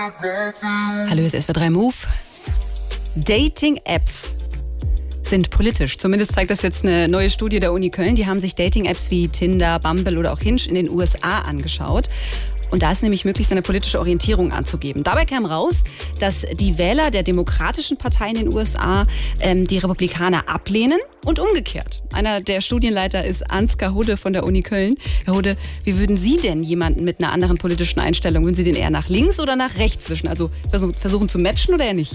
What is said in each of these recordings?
Hallo, hier ist SWR 3 Move. Dating-Apps sind politisch. Zumindest zeigt das jetzt eine neue Studie der Uni Köln. Die haben sich Dating-Apps wie Tinder, Bumble oder auch Hinge in den USA angeschaut. Und da ist nämlich möglich, seine politische Orientierung anzugeben. Dabei kam raus, dass die Wähler der demokratischen Partei in den USA die Republikaner ablehnen und umgekehrt. Einer der Studienleiter ist Ansgar Hudde von der Uni Köln. Herr Hudde, wie würden Sie denn jemanden mit einer anderen politischen Einstellung, würden Sie den eher nach links oder nach rechts wischen? Also versuchen zu matchen oder eher nicht?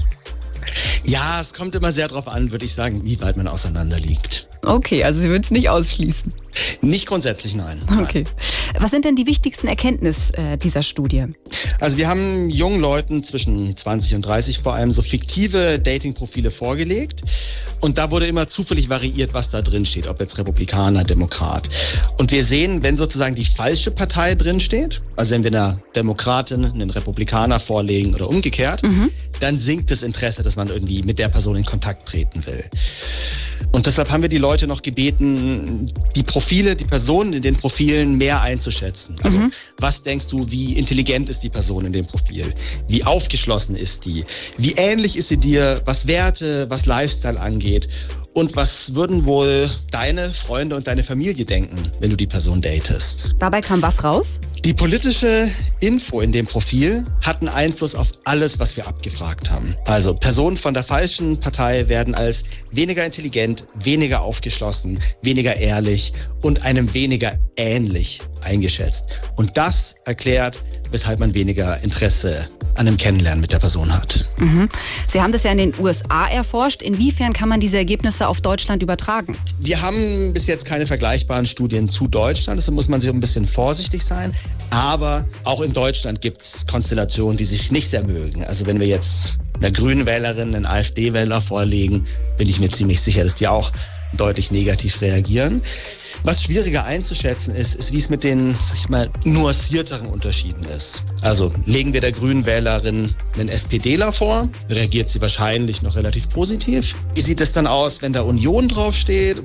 Ja, es kommt immer sehr darauf an, würde ich sagen, wie weit man auseinander liegt. Okay, also Sie würden es nicht ausschließen. Nicht grundsätzlich, nein. Okay. Was sind denn die wichtigsten Erkenntnisse dieser Studie? Also wir haben jungen Leuten zwischen 20 und 30 vor allem so fiktive Dating-Profile vorgelegt. Und da wurde immer zufällig variiert, was da drin steht, ob jetzt Republikaner, Demokrat. Und wir sehen, wenn sozusagen die falsche Partei drin steht, also wenn wir einer Demokratin einen Republikaner vorlegen oder umgekehrt, dann sinkt das Interesse, dass man irgendwie mit der Person in Kontakt treten will. Und deshalb haben wir die Leute noch gebeten, die Personen in den Profilen mehr einzuschätzen. Also was denkst du, wie intelligent ist die Person in dem Profil? Wie aufgeschlossen ist die? Wie ähnlich ist sie dir, was Werte, was Lifestyle angeht? Und was würden wohl deine Freunde und deine Familie denken, wenn du die Person datest? Dabei kam was raus? Die politische Info in dem Profil hat einen Einfluss auf alles, was wir abgefragt haben. Also Personen von der falschen Partei werden als weniger intelligent, weniger aufgeschlossen, weniger ehrlich und einem weniger ähnlich eingeschätzt. Und das erklärt, weshalb man weniger Interesse an einem Kennenlernen mit der Person hat. Sie haben das ja in den USA erforscht. Inwiefern kann man diese Ergebnisse auf Deutschland übertragen? Wir haben bis jetzt keine vergleichbaren Studien zu Deutschland, deshalb muss man sich ein bisschen vorsichtig sein. Aber auch in Deutschland gibt es Konstellationen, die sich nicht sehr mögen. Also wenn wir jetzt einer grünen Wählerin einen AfD-Wähler vorlegen, bin ich mir ziemlich sicher, dass die auch deutlich negativ reagieren. Was schwieriger einzuschätzen ist, wie es mit den, sag ich mal, nuancierteren Unterschieden ist. Also legen wir der grünen Wählerin einen SPDler vor, reagiert sie wahrscheinlich noch relativ positiv. Wie sieht es dann aus, wenn da Union draufsteht?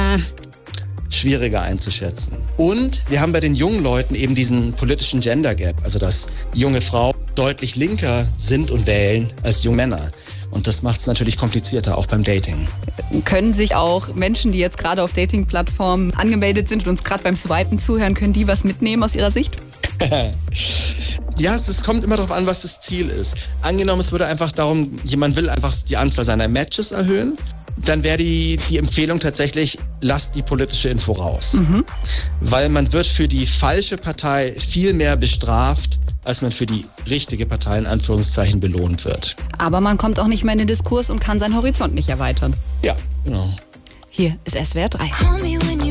Schwieriger einzuschätzen. Und wir haben bei den jungen Leuten eben diesen politischen Gender Gap, also dass junge Frauen deutlich linker sind und wählen als junge Männer. Und das macht es natürlich komplizierter, auch beim Dating. Können sich auch Menschen, die jetzt gerade auf Dating-Plattformen angemeldet sind und uns gerade beim Swipen zuhören, können die was mitnehmen aus ihrer Sicht? Ja, es kommt immer darauf an, was das Ziel ist. Angenommen, es würde einfach darum, jemand will einfach die Anzahl seiner Matches erhöhen, dann wäre die Empfehlung tatsächlich, lasst die politische Info raus. Weil man wird für die falsche Partei viel mehr bestraft, als man für die richtige Partei in Anführungszeichen belohnt wird. Aber man kommt auch nicht mehr in den Diskurs und kann seinen Horizont nicht erweitern. Ja, genau. Hier ist SWR 3.